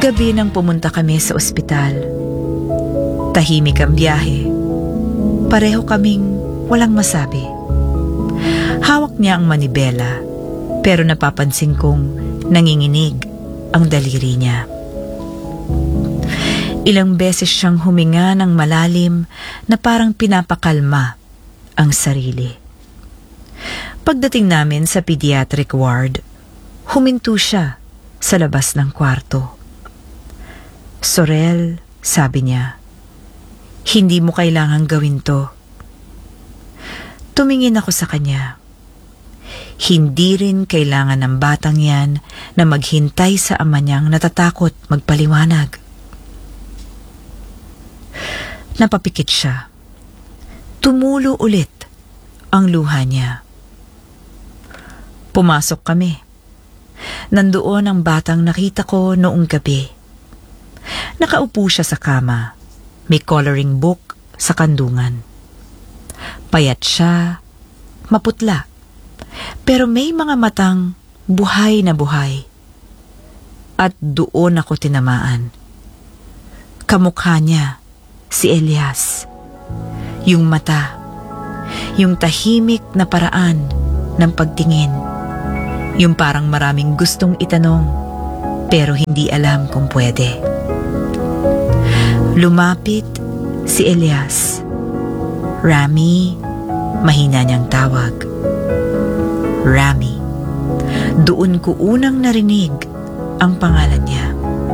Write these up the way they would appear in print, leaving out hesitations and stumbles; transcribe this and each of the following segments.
Gabi nang pumunta kami sa ospital. Tahimik ang biyahe. Pareho kaming walang masabi. Hawak niya ang manibela, pero napapansin kong nanginginig ang daliri niya. Ilang beses siyang huminga ng malalim na parang pinapakalma ang sarili. Pagdating namin sa pediatric ward, huminto siya sa labas ng kwarto. "Sorel," sabi niya, "hindi mo kailangang gawin to." Tumingin ako sa kanya. Hindi rin kailangan ng batang yan na maghintay sa ama niyang natatakot magpaliwanag. Napapikit siya. Tumulo ulit ang luha niya. Pumasok kami. Nandoon ang batang nakita ko noong gabi. Nakaupo siya sa kama. May coloring book sa kandungan. Payat siya, maputla. Pero may mga matang buhay na buhay. At doon ako tinamaan. Kamukha niya si Elias. Yung mata, yung tahimik na paraan ng pagtingin, yung parang maraming gustong itanong pero hindi alam kung pwede. Lumapit si Elias. Rami, mahina niyang tawag. Rami. Doon ko unang narinig ang pangalan niya.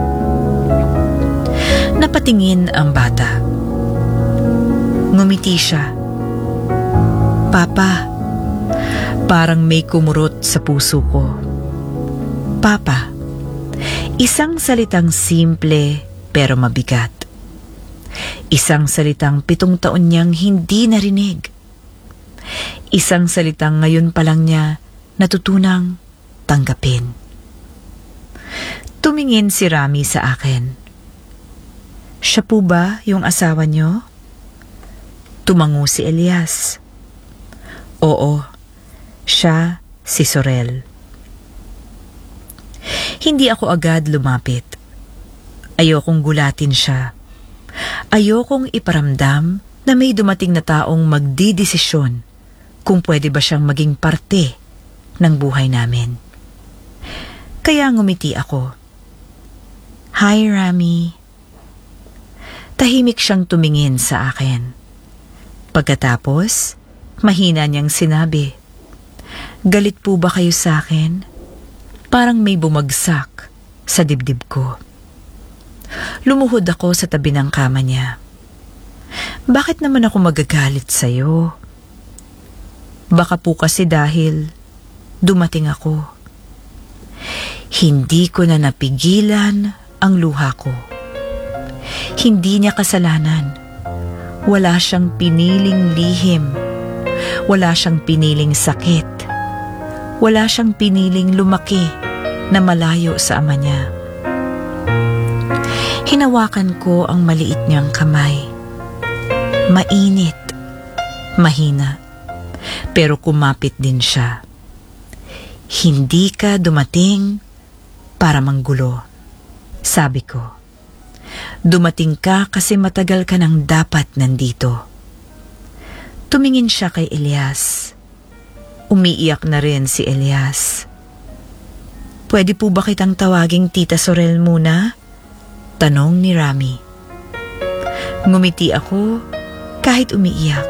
Napatingin ang bata. Ngumiti siya. "Papa." Parang may kumurot sa puso ko. Papa. Isang salitang simple pero mabigat. Isang salitang 7 taon niyang hindi narinig. Isang salitang ngayon pa lang niya natutunang tanggapin. Tumingin si Rami sa akin. "Siya po ba yung asawa niyo?" Tumango si Elias. "Oo, siya si Sorel." Hindi ako agad lumapit. Ayokong gulatin siya. Ayokong iparamdam na may dumating na taong magdidesisyon kung pwede ba siyang maging parte ng buhay namin. Kaya ngumiti ako. "Hi, Rami." Tahimik siyang tumingin sa akin. Pagkatapos, mahina niyang sinabi, "Galit po ba kayo sa akin?" Parang may bumagsak sa dibdib ko. Lumuhod ako sa tabi ng kama niya. "Bakit naman ako magagalit sa'yo? Baka po kasi dahil dumating ako." Hindi ko na napigilan ang luha ko. Hindi niya kasalanan. Wala siyang piniling lihim. Wala siyang piniling sakit. Wala siyang piniling lumaki na malayo sa ama niya. Hinawakan ko ang maliit niyang kamay. Mainit, mahina, pero kumapit din siya. "Hindi ka dumating para manggulo," sabi ko. "Dumating ka kasi matagal ka nang dapat nandito." Tumingin siya kay Elias. Umiiyak na rin si Elias. "Pwede po ba kitang tawaging Tita Sorel muna?" tanong ni Rami. Ngumiti ako kahit umiiyak.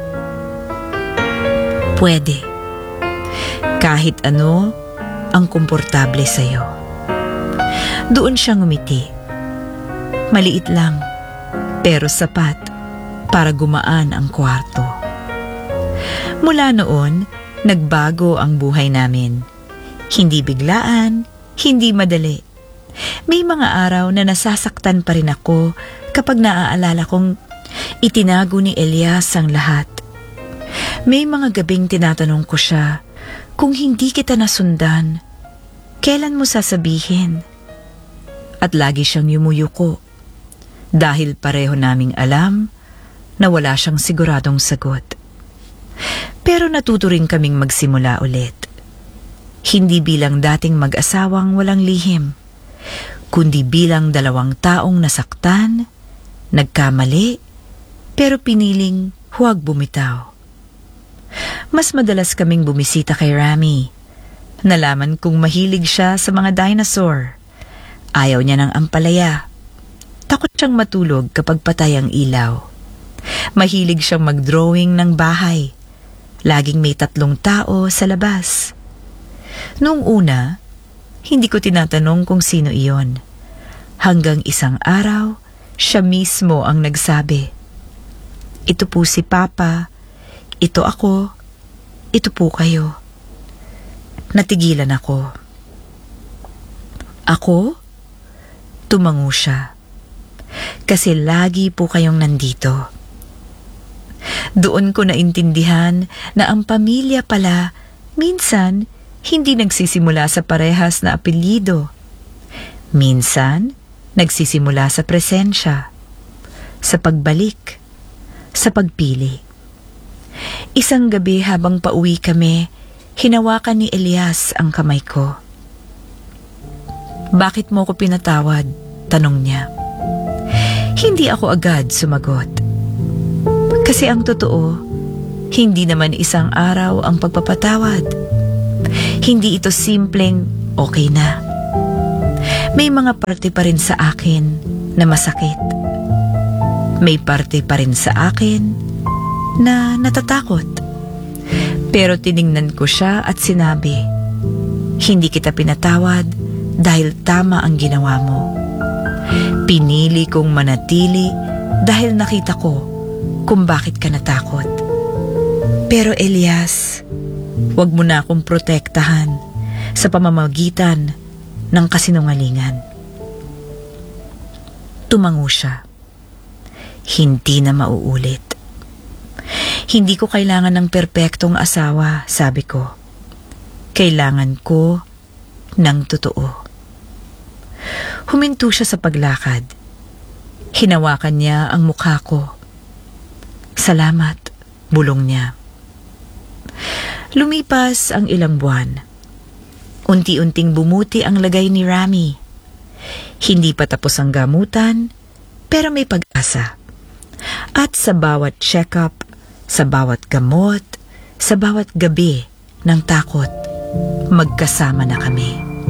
"Pwede. Kahit ano ang komportable sa'yo." Doon siya ngumiti. Maliit lang, pero sapat para gumaan ang kwarto. Mula noon, nagbago ang buhay namin. Hindi biglaan, hindi madali. May mga araw na nasasaktan pa rin ako kapag naaalala kong itinago ni Elias ang lahat. May mga gabing tinatanong ko siya, kung hindi kita nasundan, kailan mo sasabihin? At lagi siyang yumuyuko dahil pareho naming alam na wala siyang siguradong sagot. Pero natuto rin kaming magsimula ulit. Hindi bilang dating mag-asawang walang lihim, kundi bilang dalawang taong nasaktan, nagkamali, pero piniling huwag bumitaw. Mas madalas kaming bumisita kay Rami. Nalaman kong mahilig siya sa mga dinosaur. Ayaw niya ng ampalaya. Takot siyang matulog kapag patay ang ilaw. Mahilig siyang mag-drawing ng bahay. Laging may 3 tao sa labas. Noong una, hindi ko tinatanong kung sino iyon. Hanggang isang araw, siya mismo ang nagsabi, "Ito po si Papa, ito ako, ito po kayo." Natigilan ako. Ako? Tumango siya. Kasi lagi po kayong nandito. Doon ko naintindihan na ang pamilya pala minsan hindi nagsisimula sa parehas na apelyido. Minsan, nagsisimula sa presensya, sa pagbalik, sa pagpili. Isang gabi habang pauwi kami, hinawakan ni Elias ang kamay ko. "Bakit mo ko pinatawad?" tanong niya. Hindi ako agad sumagot. Kasi ang totoo, hindi naman isang araw ang pagpapatawad. Hindi ito simpleng okay na. May mga parte pa rin sa akin na masakit. May parte pa rin sa akin na natatakot. Pero tiningnan ko siya at sinabi, "Hindi kita pinatawad dahil tama ang ginawa mo. Pinili kong manatili dahil nakita ko kung bakit ka natakot. Pero Elias, wag mo na akong protektahan sa pamamagitan ng kasinungalingan." Tumango siya. Hindi na mauulit. Hindi ko kailangan ng perpektong asawa, sabi ko. Kailangan ko ng totoo. Huminto siya sa paglakad. Hinawakan niya ang mukha ko. "Salamat," bulong niya. Lumipas ang ilang buwan. Unti-unting bumuti ang lagay ni Rami. Hindi pa tapos ang gamutan, pero may pag-asa. At sa bawat check-up, sa bawat gamot, sa bawat gabi ng takot, magkasama na kami.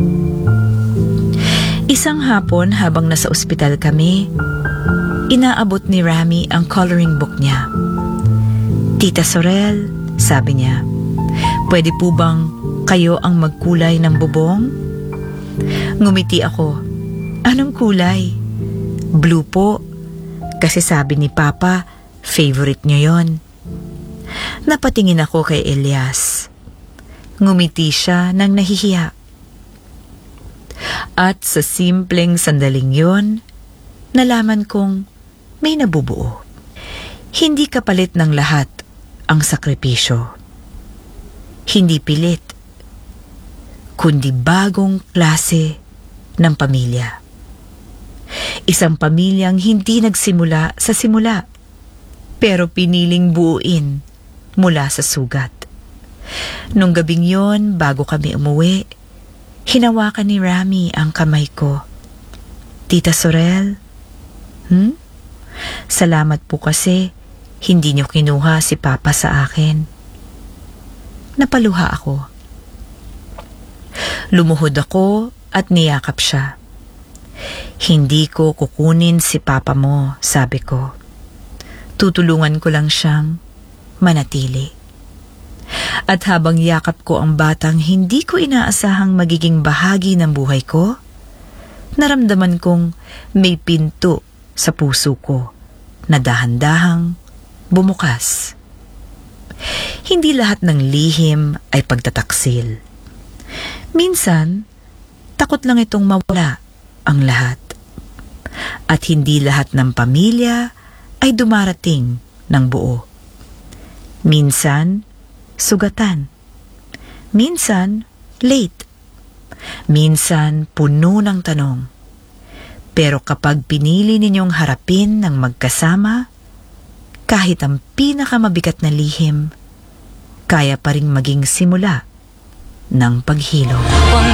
Isang hapon habang nasa ospital kami, inaabot ni Rami ang coloring book niya. "Tita Sorel," sabi niya, "pwede po bang kayo ang magkulay ng bubong?" Ngumiti ako. "Anong kulay?" "Blue po. Kasi sabi ni Papa, favorite niyo yon." Napatingin ako kay Elias. Ngumiti siya nang nahihiya. At sa simpleng sandaling yon, nalaman kong may nabubuo. Hindi kapalit ng lahat ang sakripisyo. Hindi pilit, kundi bagong klase ng pamilya. Isang pamilyang hindi nagsimula sa simula, pero piniling buuin mula sa sugat. Nung gabing yon, bago kami umuwi, hinawakan ni Rami ang kamay ko. "Tita Sorel, salamat po kasi hindi niyo kinuha si Papa sa akin." Napaluha ako. Lumuhod ako at niyakap siya. "Hindi ko kukunin si Papa mo," sabi ko. "Tutulungan ko lang siyang manatili." At habang yakap ko ang batang hindi ko inaasahang magiging bahagi ng buhay ko, naramdaman kong may pinto sa puso ko na dahan-dahang bumukas. Hindi lahat ng lihim ay pagtataksil. Minsan, takot lang itong mawala ang lahat. At hindi lahat ng pamilya ay dumarating ng buo. Minsan, sugatan. Minsan, late. Minsan, puno ng tanong. Pero kapag pinili ninyong harapin ng magkasama, kahit ang pinakamabigat na lihim, kaya pa ring maging simula ng paghilom.